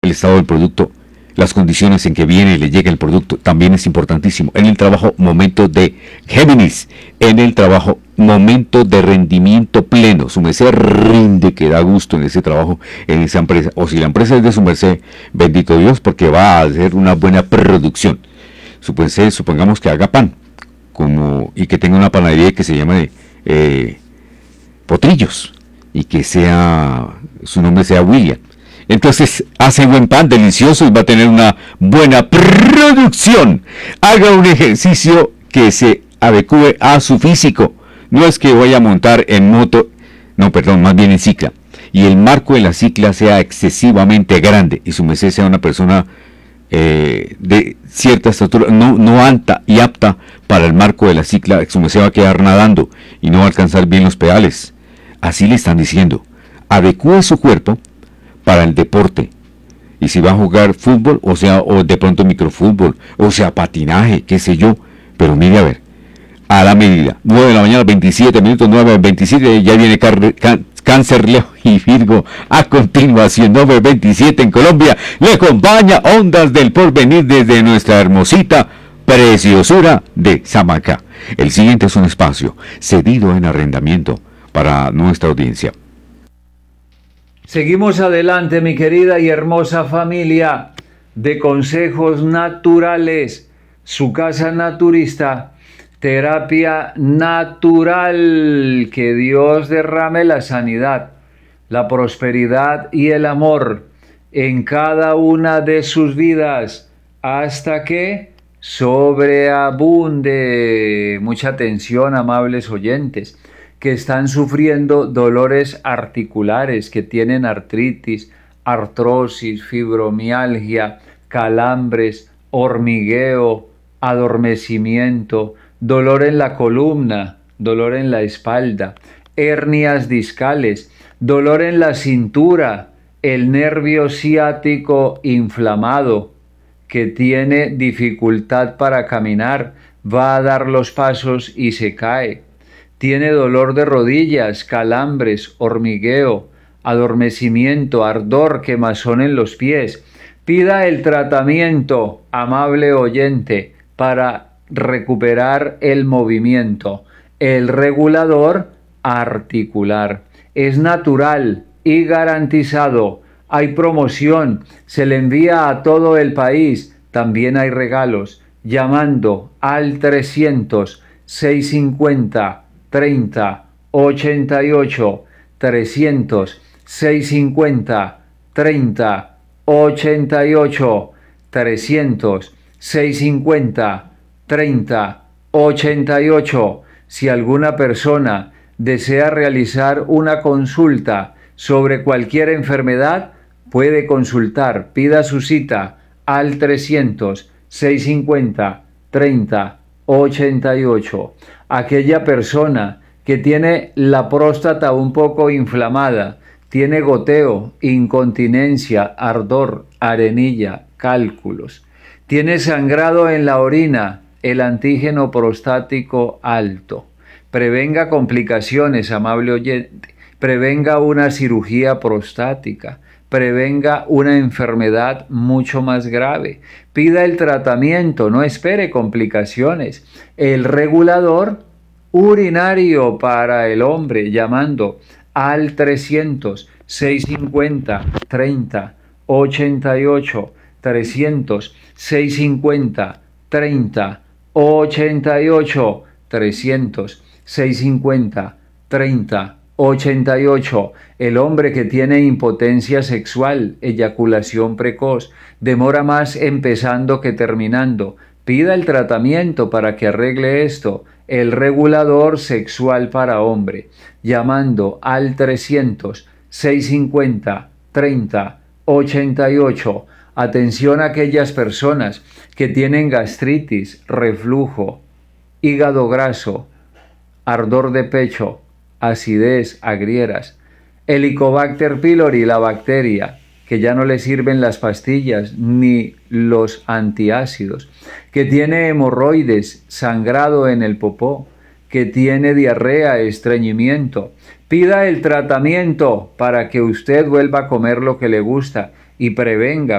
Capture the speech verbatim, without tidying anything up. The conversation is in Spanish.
el estado del producto, las condiciones en que viene y le llega el producto, también es importantísimo. En el trabajo, momento de Géminis. En el trabajo, momento de rendimiento pleno. Su merced rinde, que da gusto en ese trabajo, en esa empresa. O si la empresa es de su merced, bendito Dios, porque va a hacer una buena producción. Su merced, supongamos que haga pan, como, y que tenga una panadería que se llame eh, Potrillos, y que sea, su nombre sea William. Entonces hace buen pan, delicioso, y va a tener una buena producción. Haga un ejercicio que se adecue a su físico. No es que vaya a montar en moto, no, perdón, más bien en cicla. Y el marco de la cicla sea excesivamente grande y su merced sea una persona eh, de cierta estatura, no, no alta y apta para el marco de la cicla. Su merced va a quedar nadando y no va a alcanzar bien los pedales. Así le están diciendo. Adecue su cuerpo para el deporte, y si va a jugar fútbol, o sea, o de pronto microfútbol, o sea, patinaje, qué sé yo, pero mire a ver, a la medida, nueve de la mañana, veintisiete minutos, nueve veintisiete, ya viene car- can- Cáncer, Leo y Virgo a continuación. Nueve veintisiete en Colombia, le acompaña Ondas del Porvenir desde nuestra hermosita preciosura de Samacá. El siguiente es un espacio cedido en arrendamiento para nuestra audiencia. Seguimos adelante, mi querida y hermosa familia de Consejos Naturales, su casa naturista, terapia natural. Que Dios derrame la sanidad, la prosperidad y el amor en cada una de sus vidas hasta que sobreabunde. Mucha atención, amables oyentes, que están sufriendo dolores articulares, que tienen artritis, artrosis, fibromialgia, calambres, hormigueo, adormecimiento, dolor en la columna, dolor en la espalda, hernias discales, dolor en la cintura, el nervio ciático inflamado, que tiene dificultad para caminar, va a dar los pasos y se cae. Tiene dolor de rodillas, calambres, hormigueo, adormecimiento, ardor, quemazón en los pies. Pida el tratamiento, amable oyente, para recuperar el movimiento. El regulador articular es natural y garantizado. Hay promoción, se le envía a todo el país. También hay regalos. Llamando al trescientos, seiscientos cincuenta, treinta, ochenta y ocho, trescientos, seiscientos cincuenta, treinta, ochenta y ocho, trescientos, seiscientos cincuenta, treinta, ochenta y ocho. Si alguna persona desea realizar una consulta sobre cualquier enfermedad, puede consultar, pida su cita al trescientos, seiscientos cincuenta, treinta, ochenta y ocho. Aquella persona que tiene la próstata un poco inflamada, tiene goteo, incontinencia, ardor, arenilla, cálculos, tiene sangrado en la orina, el antígeno prostático alto. Prevenga complicaciones, amable oyente, prevenga una cirugía prostática, prevenga una enfermedad mucho más grave. Pida el tratamiento, no espere complicaciones. El regulador urinario para el hombre, llamando al trescientos, seiscientos cincuenta, treinta, ochenta y ocho, trescientos, seiscientos cincuenta, treinta, ochenta y ocho, trescientos, seiscientos cincuenta, treinta, ochenta y ocho. El hombre que tiene impotencia sexual, eyaculación precoz, demora más empezando que terminando. Pida el tratamiento para que arregle esto. El regulador sexual para hombre, llamando al trescientos, seiscientos cincuenta, treinta, ochenta y ocho. Atención a aquellas personas que tienen gastritis, reflujo, hígado graso, ardor de pecho, acidez, agrieras, Helicobacter pylori, la bacteria, que ya no le sirven las pastillas ni los antiácidos, que tiene hemorroides, sangrado en el popó, que tiene diarrea, estreñimiento. Pida el tratamiento para que usted vuelva a comer lo que le gusta y prevenga